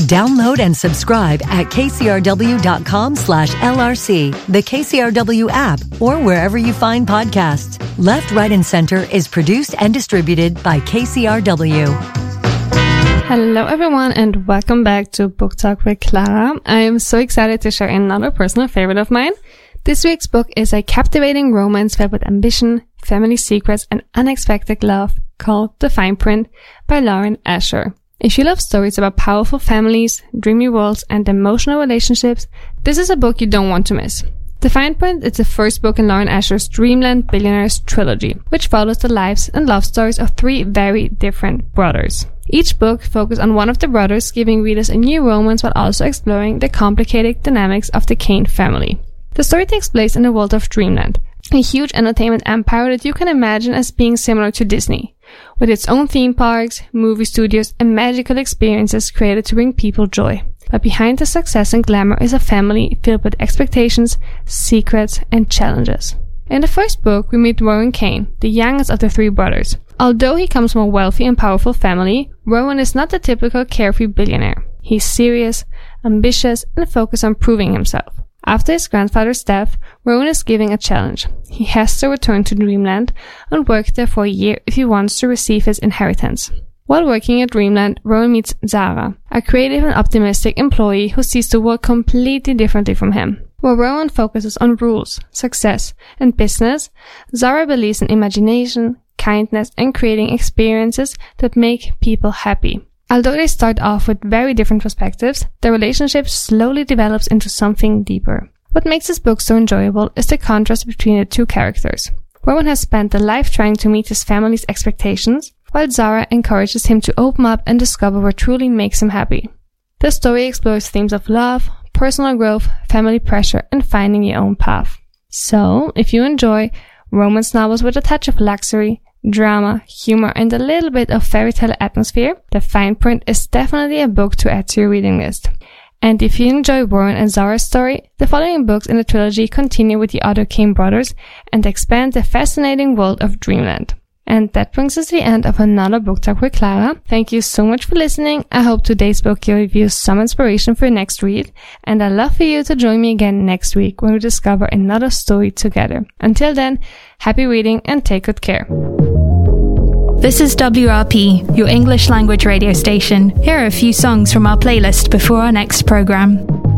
Download and subscribe at kcrw.com/LRC, the KCRW app, or wherever you find podcasts. Left, Right, and Center is produced and distributed by KCRW. Hello everyone and welcome back to Book Talk with Clara. I am so excited to share another personal favorite of mine. This week's book is a captivating romance filled with ambition, family secrets, and unexpected love called The Fine Print by Lauren Asher. If you love stories about powerful families, dreamy worlds, and emotional relationships, this is a book you don't want to miss. The Fine Print is the first book in Lauren Asher's Dreamland Billionaires trilogy, which follows the lives and love stories of three very different brothers. Each book focuses on one of the brothers, giving readers a new romance while also exploring the complicated dynamics of the Kane family. The story takes place in the world of Dreamland, a huge entertainment empire that you can imagine as being similar to Disney, with its own theme parks, movie studios, and magical experiences created to bring people joy. But behind the success and glamour is a family filled with expectations, secrets, and challenges. In the first book, we meet Rowan Kane, the youngest of the three brothers. Although he comes from a wealthy and powerful family, Rowan is not the typical carefree billionaire. He's serious, ambitious, and focused on proving himself. After his grandfather's death, Rowan is given a challenge. He has to return to Dreamland and work there for a year if he wants to receive his inheritance. While working at Dreamland, Rowan meets Zara, a creative and optimistic employee who sees the world completely differently from him. While Rowan focuses on rules, success, and business, Zara believes in imagination, kindness, and creating experiences that make people happy. Although they start off with very different perspectives, their relationship slowly develops into something deeper. What makes this book so enjoyable is the contrast between the two characters. Rowan has spent a life trying to meet his family's expectations, while Zara encourages him to open up and discover what truly makes him happy. The story explores themes of love, personal growth, family pressure, and finding your own path. So, if you enjoy romance novels with a touch of luxury, drama, humor, and a little bit of fairy tale atmosphere, The Fine Print is definitely a book to add to your reading list. And if you enjoy Rowan and Zara's story, the following books in the trilogy continue with the other Kane brothers and expand the fascinating world of Dreamland. And that brings us to the end of another Book Talk with Clara. Thank you so much for listening. I hope today's book gives you some inspiration for your next read. And I'd love for you to join me again next week when we discover another story together. Until then, happy reading and take good care. This is WRP, your English language radio station. Here are a few songs from our playlist before our next program.